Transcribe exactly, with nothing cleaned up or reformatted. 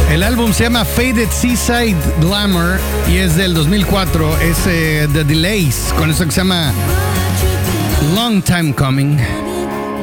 El álbum se llama Faded Seaside Glamour y es del dos mil cuatro. Es eh, The Delays, con eso que se llama Long Time Coming.